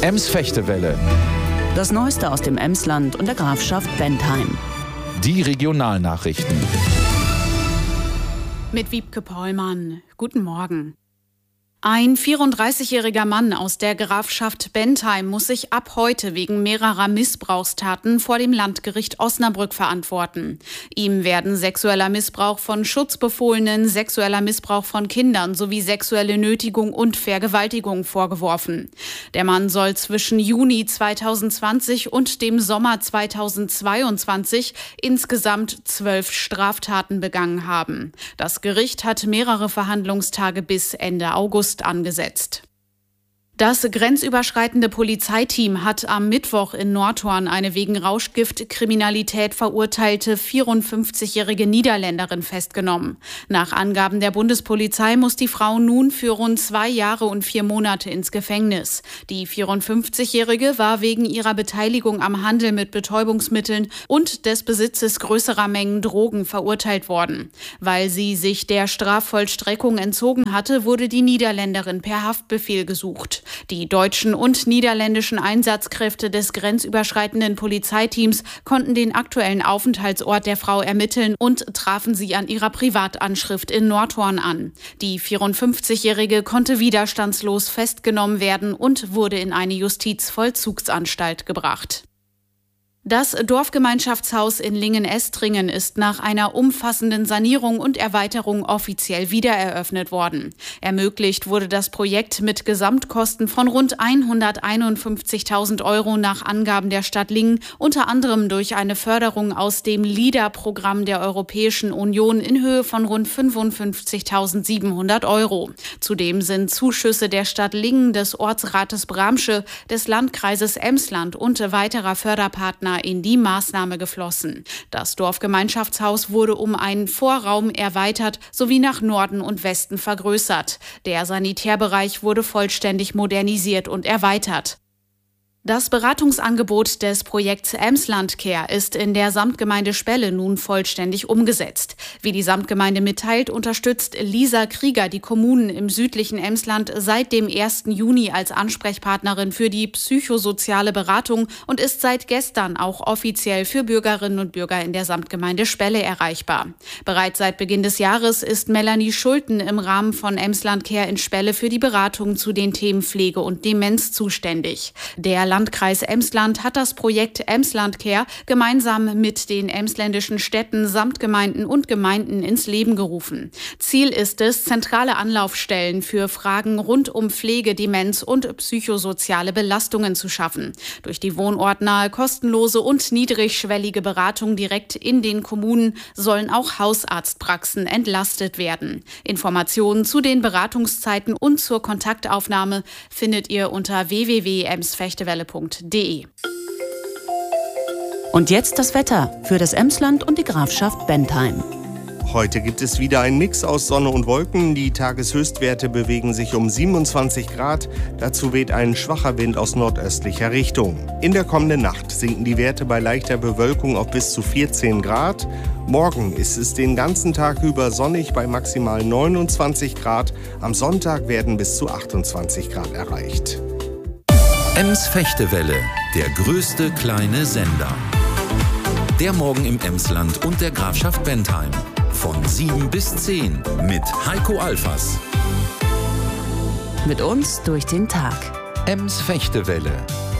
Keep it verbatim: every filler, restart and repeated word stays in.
Ems-Fechtewelle. Das Neueste aus dem Emsland und der Grafschaft Bentheim. Die Regionalnachrichten. Mit Wiebke Pollmann. Guten Morgen. Ein vierunddreißigjähriger Mann aus der Grafschaft Bentheim muss sich ab heute wegen mehrerer Missbrauchstaten vor dem Landgericht Osnabrück verantworten. Ihm werden sexueller Missbrauch von Schutzbefohlenen, sexueller Missbrauch von Kindern sowie sexuelle Nötigung und Vergewaltigung vorgeworfen. Der Mann soll zwischen Juni zweitausendzwanzig und dem Sommer zweitausendzweiundzwanzig insgesamt zwölf Straftaten begangen haben. Das Gericht hat mehrere Verhandlungstage bis Ende August angesetzt. Das grenzüberschreitende Polizeiteam hat am Mittwoch in Nordhorn eine wegen Rauschgiftkriminalität verurteilte vierundfünfzigjährige Niederländerin festgenommen. Nach Angaben der Bundespolizei muss die Frau nun für rund zwei Jahre und vier Monate ins Gefängnis. Die vierundfünfzigjährige war wegen ihrer Beteiligung am Handel mit Betäubungsmitteln und des Besitzes größerer Mengen Drogen verurteilt worden. Weil sie sich der Strafvollstreckung entzogen hatte, wurde die Niederländerin per Haftbefehl gesucht. Die deutschen und niederländischen Einsatzkräfte des grenzüberschreitenden Polizeiteams konnten den aktuellen Aufenthaltsort der Frau ermitteln und trafen sie an ihrer Privatanschrift in Nordhorn an. Die vierundfünfzigjährige konnte widerstandslos festgenommen werden und wurde in eine Justizvollzugsanstalt gebracht. Das Dorfgemeinschaftshaus in Lingen-Estringen ist nach einer umfassenden Sanierung und Erweiterung offiziell wiedereröffnet worden. Ermöglicht wurde das Projekt mit Gesamtkosten von rund hunderteinundfünfzigtausend Euro nach Angaben der Stadt Lingen, unter anderem durch eine Förderung aus dem LEADER-Programm der Europäischen Union in Höhe von rund fünfundfünfzigtausendsiebenhundert Euro. Zudem sind Zuschüsse der Stadt Lingen, des Ortsrates Bramsche, des Landkreises Emsland und weiterer Förderpartner in die Maßnahme geflossen. Das Dorfgemeinschaftshaus wurde um einen Vorraum erweitert sowie nach Norden und Westen vergrößert. Der Sanitärbereich wurde vollständig modernisiert und erweitert. Das Beratungsangebot des Projekts Emslandcare ist in der Samtgemeinde Spelle nun vollständig umgesetzt. Wie die Samtgemeinde mitteilt, unterstützt Lisa Krieger die Kommunen im südlichen Emsland seit dem ersten Juni als Ansprechpartnerin für die psychosoziale Beratung und ist seit gestern auch offiziell für Bürgerinnen und Bürger in der Samtgemeinde Spelle erreichbar. Bereits seit Beginn des Jahres ist Melanie Schulten im Rahmen von Emslandcare in Spelle für die Beratung zu den Themen Pflege und Demenz zuständig. Der Landkreis Emsland hat das Projekt Emslandcare gemeinsam mit den emsländischen Städten, Samtgemeinden und Gemeinden ins Leben gerufen. Ziel ist es, zentrale Anlaufstellen für Fragen rund um Pflege, Demenz und psychosoziale Belastungen zu schaffen. Durch die wohnortnahe, kostenlose und niedrigschwellige Beratung direkt in den Kommunen sollen auch Hausarztpraxen entlastet werden. Informationen zu den Beratungszeiten und zur Kontaktaufnahme findet ihr unter w w w punkt emsfechtewelle punkt de. Und jetzt das Wetter für das Emsland und die Grafschaft Bentheim. Heute gibt es wieder einen Mix aus Sonne und Wolken. Die Tageshöchstwerte bewegen sich um siebenundzwanzig Grad. Dazu weht ein schwacher Wind aus nordöstlicher Richtung. In der kommenden Nacht sinken die Werte bei leichter Bewölkung auf bis zu vierzehn Grad. Morgen ist es den ganzen Tag über sonnig bei maximal neunundzwanzig Grad. Am Sonntag werden bis zu achtundzwanzig Grad erreicht. Ems-Fechtewelle, der größte kleine Sender. Der Morgen im Emsland und der Grafschaft Bentheim. Von sieben bis zehn mit Heiko Alfas. Mit uns durch den Tag. Ems-Fechtewelle.